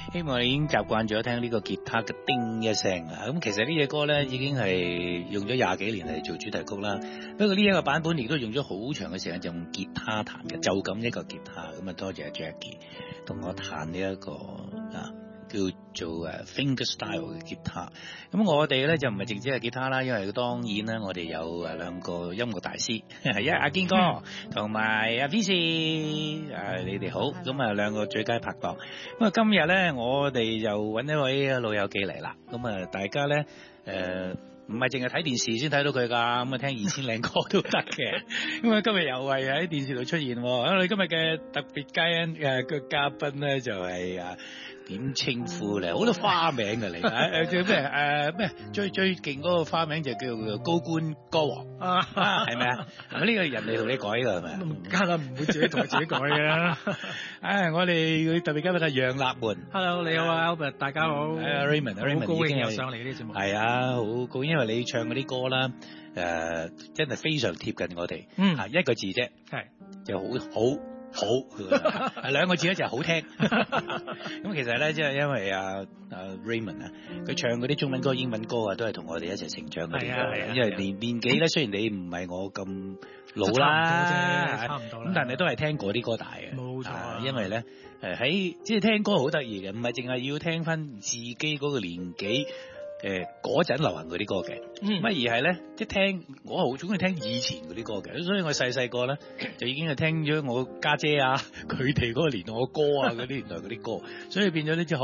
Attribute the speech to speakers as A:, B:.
A: 希望你已經習慣咗聽呢個吉他嘅叮一聲啊！咁其實呢隻歌咧已經係用咗20幾年嚟做主題曲啦。不過呢一個版本亦都用咗好長嘅時間，就用吉他彈嘅，就咁一個吉他。咁啊，多謝 Jackie 同我彈呢一個叫做fingerstyle 嘅吉他。咁我哋咧就唔係淨止係吉他啦，因為當然咧我哋有兩個音樂大師，一係阿堅哥同埋阿 Vici， 你哋好。咁啊兩個最佳拍檔。咁啊今日咧我哋就揾一位老友記嚟啦。咁啊大家咧唔係淨係睇電視先睇到佢㗎，咁啊聽2000靚歌都得嘅。咁啊今日又係喺電視度出現。我哋今日嘅特別個嘉賓咧就係點稱呼咧？好多花名嘅嚟，叫咩最勁嗰個花名就叫做高官歌王係咪啊？係咪呢個人哋同你改㗎係咪？
B: 梗係唔會自己同自己改嘅。
A: 我哋特別嘉賓係楊立門。
B: Hello， 你好啊 Albert， 大家好。
A: Raymond，
B: 好高興又上嚟呢啲節目。
A: 係啊，好高興，因為你唱嗰啲歌啦，真係非常貼近我哋。一個字啫，係就好兩個字咧就係好聽。咁其實咧即係因為Raymond 佢唱嗰啲中文歌、英文歌都係同我哋一齊成長嗰啲歌。因為年紀咧雖然你唔係我咁老啦，
B: 差唔多啦，
A: 咁但係都係聽嗰啲歌大嘅。
B: 冇錯。因
A: 為咧喺即係聽歌好得意嘅，唔係淨係要聽翻自己嗰個年紀嗰陣流行嗰啲歌嘅，而係咧即係聽我好中意聽以前嗰啲歌嘅，所以我細個咧就已經係聽咗我家姐佢哋嗰個年代嘅歌嗰啲年代嗰啲歌，所以變咗呢